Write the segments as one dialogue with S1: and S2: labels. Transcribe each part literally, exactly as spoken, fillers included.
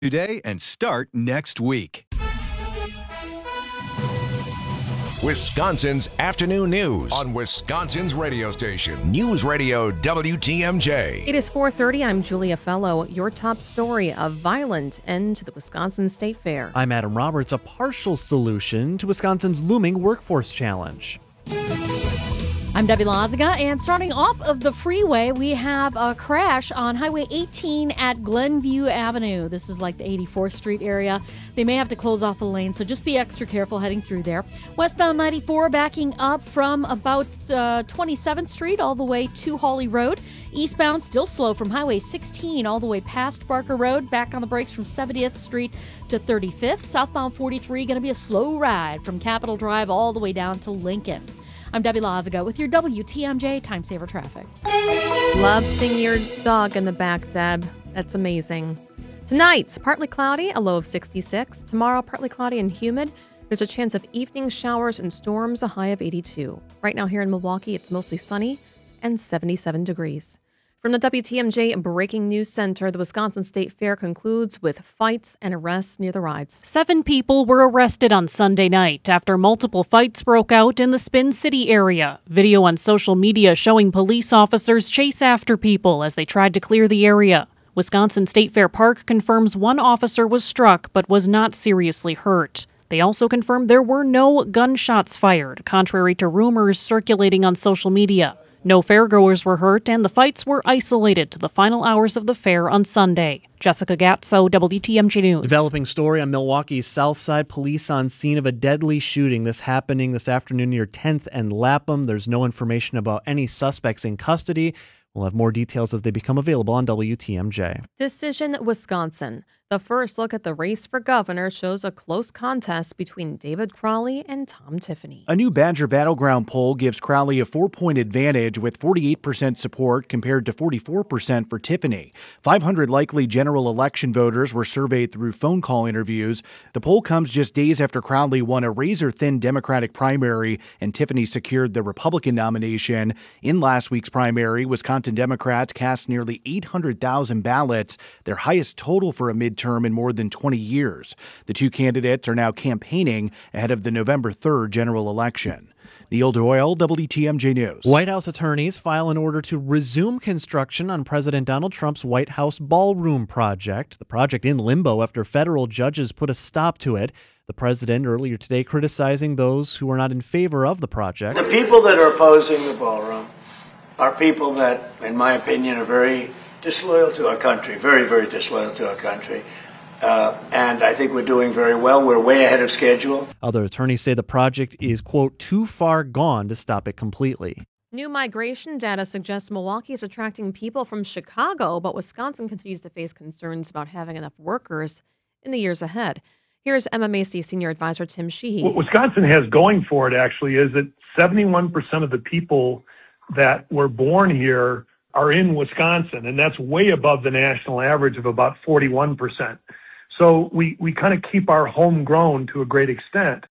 S1: today and start next week.
S2: Wisconsin's afternoon news on Wisconsin's radio station, News Radio W T M J.
S3: It is four thirty. I'm Julia Fellow. Your top story: a violent end to the Wisconsin State Fair.
S4: I'm Adam Roberts. A partial solution to Wisconsin's looming workforce challenge.
S5: I'm Debbie Lazaga, and starting off of the freeway, we have a crash on Highway eighteen at Glenview Avenue. This is like the eighty-fourth Street area. They may have to close off the lane, so just be extra careful heading through there. Westbound ninety-four backing up from about uh, twenty-seventh Street all the way to Hawley Road. Eastbound still slow from Highway sixteen all the way past Barker Road. Back on the brakes from seventieth Street to thirty-fifth. Southbound forty-three going to be a slow ride from Capitol Drive all the way down to Lincoln. I'm Debbie Lazaga with your W T M J Time Saver Traffic.
S3: Love seeing your dog in the back, Deb. That's amazing. Tonight, partly cloudy, a low of sixty-six. Tomorrow, partly cloudy and humid. There's a chance of evening showers and storms, a high of eighty-two. Right now here in Milwaukee, it's mostly sunny and seventy-seven degrees. From the W T M J Breaking News Center, the Wisconsin State Fair concludes with fights and arrests near the rides.
S6: Seven people were arrested on Sunday night after multiple fights broke out in the Spin City area. Video on social media showing police officers chase after people as they tried to clear the area. Wisconsin State Fair Park confirms one officer was struck but was not seriously hurt. They also confirmed there were no gunshots fired, contrary to rumors circulating on social media. No fairgoers were hurt, and the fights were isolated to the final hours of the fair on Sunday. Jessica Gatso, W T M J News.
S4: Developing story on Milwaukee's South Side. Police on scene of a deadly shooting. This happening this afternoon near tenth and Lapham. There's no information about any suspects in custody. We'll have more details as they become available on W T M J.
S3: Decision Wisconsin. The first look at the race for governor shows a close contest between David Crowley and Tom Tiffany.
S7: A new Badger Battleground poll gives Crowley a four-point advantage with forty-eight percent support compared to forty-four percent for Tiffany. five hundred likely general election voters were surveyed through phone call interviews. The poll comes just days after Crowley won a razor-thin Democratic primary and Tiffany secured the Republican nomination. In last week's primary, Wisconsin Democrats cast nearly eight hundred thousand ballots, their highest total for a midterm in more than twenty years. The two candidates are now campaigning ahead of the November third general election. Neil Doyle, W T M J News.
S4: White House attorneys file an order to resume construction on President Donald Trump's White House ballroom project. The project in limbo after federal judges put a stop to it. The president earlier today criticizing those who are not in favor of the project.
S8: The people that are opposing the ballroom are people that, in my opinion, are very disloyal to our country, very, very disloyal to our country. Uh, and I think we're doing very well. We're way ahead of schedule.
S4: Other attorneys say the project is, quote, too far gone to stop it completely.
S3: New migration data suggests Milwaukee is attracting people from Chicago, but Wisconsin continues to face concerns about having enough workers in the years ahead. Here's M M A C Senior Advisor Tim Sheehy.
S9: What Wisconsin has going for it, actually, is that seventy-one percent of the people that were born here are in Wisconsin, and that's way above the national average of about forty-one percent. So we, we kind of keep our homegrown to a great extent.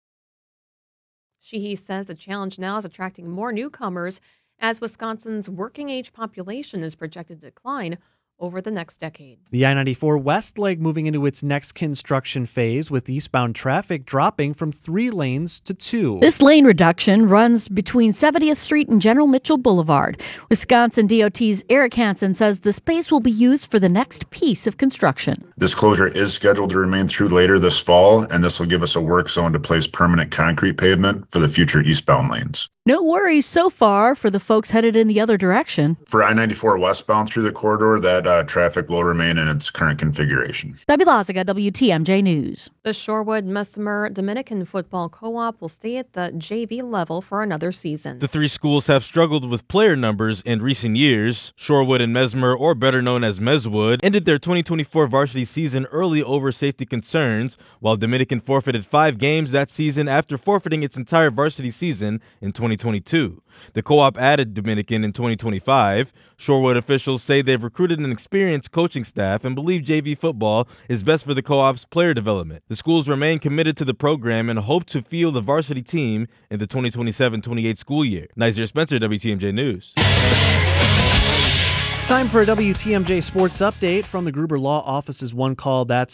S3: Sheehy says the challenge now is attracting more newcomers as Wisconsin's working age population is projected to decline over the next decade.
S4: The I ninety-four West leg moving into its next construction phase, with eastbound traffic dropping from three lanes to two.
S5: This lane reduction runs between seventieth Street and General Mitchell Boulevard. Wisconsin D O T's Eric Hansen says the space will be used for the next piece of construction.
S10: This closure is scheduled to remain through later this fall, and this will give us a work zone to place permanent concrete pavement for the future eastbound lanes.
S5: No worries so far for the folks headed in the other direction.
S10: For I ninety-four westbound through the corridor, that uh, traffic will remain in its current configuration.
S5: Debbie Lazaga, W T M J News.
S3: The Shorewood Mesmer Dominican Football Co-op will stay at the J V level for another season.
S11: The three schools have struggled with player numbers in recent years. Shorewood and Mesmer, or better known as Meswood, ended their twenty twenty-four varsity season early over safety concerns, while Dominican forfeited five games that season after forfeiting its entire varsity season in twenty twenty-two. The co-op added Dominican in twenty twenty-five. Shorewood officials say they've recruited an experienced coaching staff and believe J V football is best for the co-op's player development. The schools remain committed to the program and hope to field the varsity team in the twenty twenty-seven twenty-eight school year. Nazir Spencer, W T M J News.
S4: Time for a W T M J Sports Update from the Gruber Law Office's One Call That's